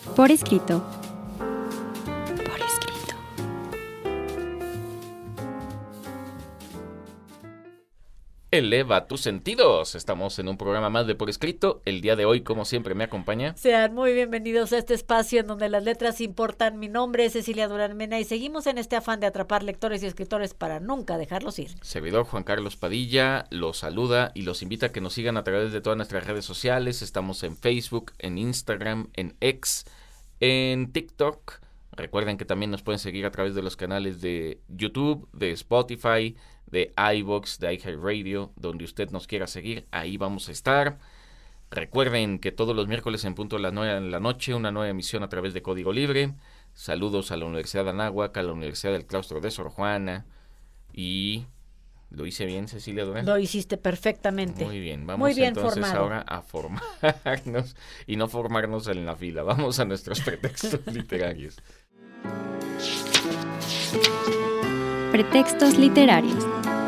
Por escrito. Por escrito. Eleva tus sentidos. Estamos en un programa más de Por Escrito. El día de hoy, como siempre, me acompaña. Sean muy bienvenidos a este espacio en donde las letras importan. Mi nombre es Cecilia Durán Mena y seguimos en este afán de atrapar lectores y escritores para nunca dejarlos ir. Servidor Juan Carlos Padilla los saluda y los invita a que nos sigan a través de todas nuestras redes sociales. Estamos en Facebook, en Instagram, en X, en TikTok. Recuerden que también nos pueden seguir a través de los canales de YouTube, de Spotify, de iVoox, de iHeartRadio, donde usted nos quiera seguir, ahí vamos a estar. Recuerden que todos los miércoles en punto de las 9 de la noche, una nueva emisión a través de Código Libre. Saludos a la Universidad de Anáhuac, a la Universidad del Claustro de Sor Juana. Y ¿lo hice bien, Cecilia Durán? Lo hiciste perfectamente. Muy bien, vamos muy bien entonces formado. ahora a formarnos y no formarnos en la fila. Vamos a nuestros pretextos literarios. Pretextos literarios.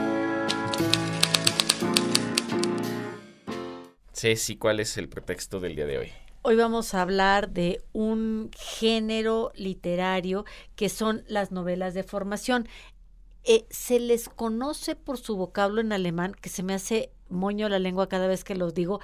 Ceci, ¿cuál es el pretexto del día de hoy? Hoy vamos a hablar de un género literario que son las novelas de formación. Se les conoce por su vocablo en alemán, que se me hace moño la lengua cada vez que los digo,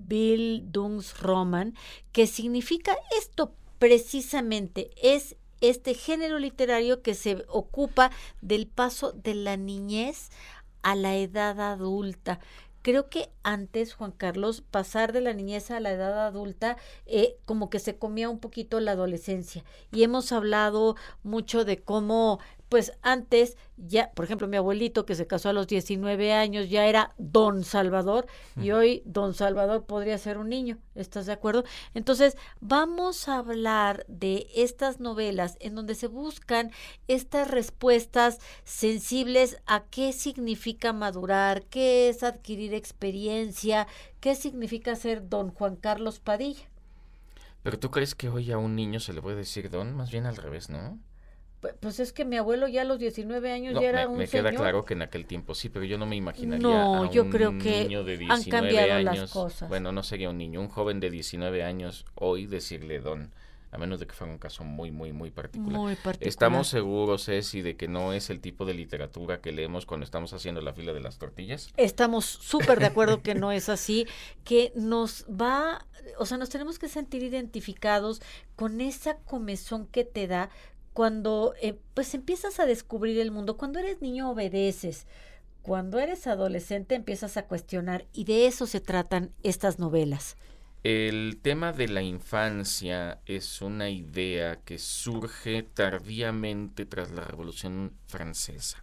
Bildungsroman, que significa esto precisamente, es este género literario que se ocupa del paso de la niñez a la edad adulta. Creo que antes, Juan Carlos, pasar de la niñez a la edad adulta, como que se comía un poquito la adolescencia. Y hemos hablado mucho de cómo, pues antes, ya, por ejemplo, mi abuelito que se casó a los 19 años ya era Don Salvador, y hoy Don Salvador podría ser un niño, ¿estás de acuerdo? Entonces, vamos a hablar de estas novelas en donde se buscan estas respuestas sensibles a qué significa madurar, qué es adquirir experiencia, qué significa ser Don Juan Carlos Padilla. ¿Pero tú crees que hoy a un niño se le puede decir don? Más bien al revés, ¿no? Pues es que mi abuelo ya a los 19 años No, ya era un me señor. queda claro que en aquel tiempo sí, pero yo no me imaginaría No, a yo un creo que niño de han 19 cambiado años. las cosas. Bueno, no sería un niño, un joven de 19 años hoy decirle don, a menos de que fuera un caso muy, muy, muy particular. Muy particular. ¿Estamos seguros, Ceci, de que no es el tipo de literatura que leemos cuando estamos haciendo la fila de las tortillas? Estamos súper de acuerdo que no es así, que nos tenemos que sentir identificados con esa comezón que te da cuando pues empiezas a descubrir el mundo. Cuando eres niño obedeces, cuando eres adolescente empiezas a cuestionar, y de eso se tratan estas novelas. El tema de la infancia es una idea que surge tardíamente tras la Revolución Francesa.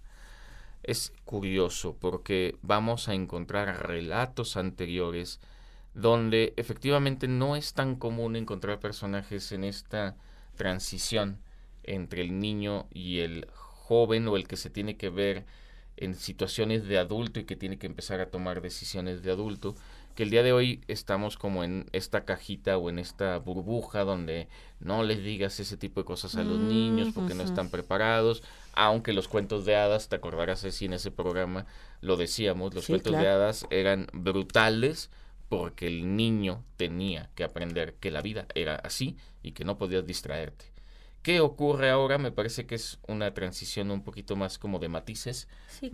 Es curioso porque vamos a encontrar relatos anteriores donde efectivamente no es tan común encontrar personajes en esta transición entre el niño y el joven, o el que se tiene que ver en situaciones de adulto y que tiene que empezar a tomar decisiones de adulto, que el día de hoy estamos como en esta cajita o en esta burbuja donde no les digas ese tipo de cosas a los niños porque no están preparados, aunque los cuentos de hadas, te acordarás, si en ese programa lo decíamos, los cuentos de hadas eran brutales porque el niño tenía que aprender que la vida era así y que no podías distraerte. ¿Qué ocurre ahora? Me parece que es una transición un poquito más como de matices,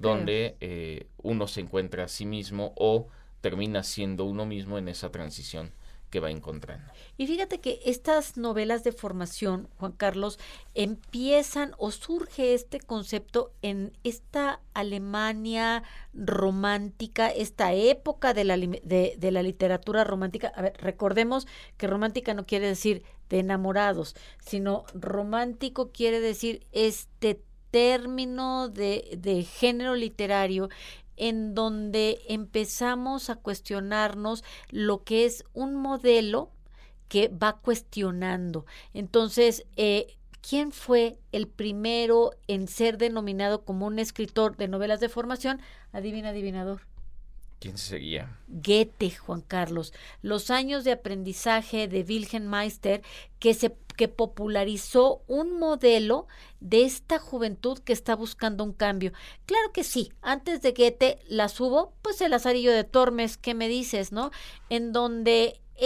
donde uno se encuentra a sí mismo o termina siendo uno mismo en esa transición que va encontrando. Y fíjate que estas novelas de formación, Juan Carlos, empiezan o surge este concepto en esta Alemania romántica, esta época de la literatura romántica. A ver, recordemos que romántica no quiere decir de enamorados, sino romántico quiere decir este término de género literario en donde empezamos a cuestionarnos lo que es un modelo que va cuestionando. Entonces, ¿quién fue el primero en ser denominado como un escritor de novelas de formación? Adivina, adivinador. ¿Quién seguía? Goethe, Juan Carlos. Los años de aprendizaje de Wilhelm Meister que popularizó un modelo de esta juventud que está buscando un cambio. Claro que sí, antes de Goethe las hubo, pues el Lazarillo de Tormes, ¿qué me dices, no? En donde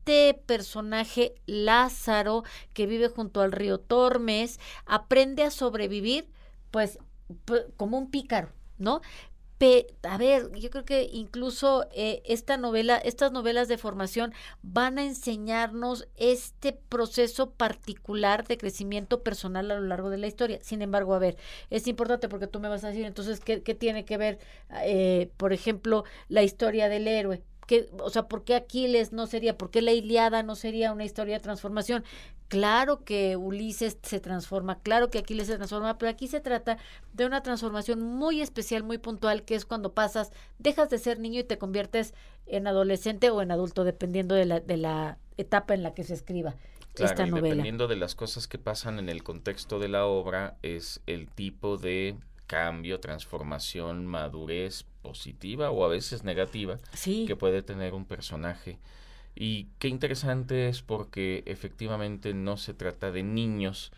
este personaje Lázaro, que vive junto al río Tormes, aprende a sobrevivir, pues, como un pícaro, ¿no? A ver, yo creo que incluso estas novelas de formación van a enseñarnos este proceso particular de crecimiento personal a lo largo de la historia. Sin embargo, a ver, es importante porque tú me vas a decir, entonces, ¿qué tiene que ver, por ejemplo, la historia del héroe? O sea, ¿por qué Aquiles no sería, por qué la Ilíada no sería una historia de transformación? Claro que Ulises se transforma, claro que Aquiles se transforma, pero aquí se trata de una transformación muy especial, muy puntual, que es cuando dejas de ser niño y te conviertes en adolescente o en adulto, dependiendo de la etapa en la que se escriba esta Claro, y novela. dependiendo de las cosas que pasan en el contexto de la obra, es el tipo de cambio, transformación, madurez positiva o a veces negativa Sí, que puede tener un personaje. Y qué interesante es porque efectivamente no se trata de niños,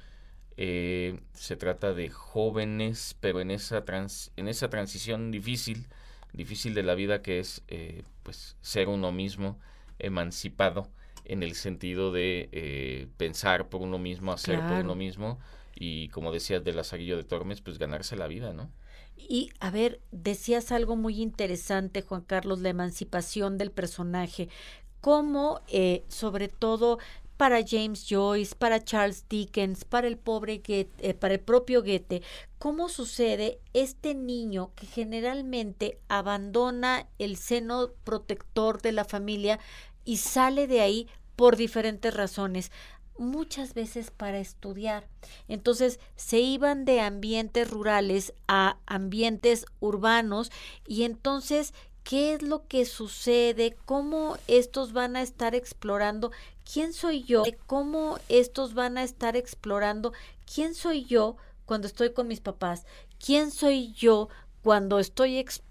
se trata de jóvenes, pero en esa transición difícil de la vida, que es pues ser uno mismo, emancipado en el sentido de pensar por uno mismo, hacer por uno claro. mismo, y como decías de Lazarillo de Tormes, pues ganarse la vida, ¿no? Y a ver, decías algo muy interesante, Juan Carlos, la emancipación del personaje, cómo sobre todo para James Joyce, para Charles Dickens, para el para el propio Goethe, cómo sucede este niño que generalmente abandona el seno protector de la familia y sale de ahí por diferentes razones, muchas veces para estudiar. Entonces se iban de ambientes rurales a ambientes urbanos y entonces, ¿qué es lo que sucede? ¿Cómo estos van a estar explorando quién soy yo? ¿Cómo estos van a estar explorando quién soy yo cuando estoy con mis papás? ¿Quién soy yo cuando estoy